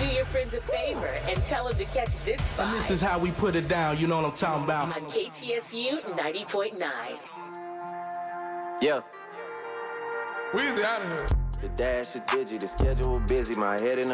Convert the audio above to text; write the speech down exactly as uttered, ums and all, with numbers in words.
Do your friends a favor and tell them to catch this spot. And this is how we put it down, you know what I'm talking about. On K T S U ninety point nine. Yeah. Weezy out of here. The dash is digi, the schedule busy, my head in a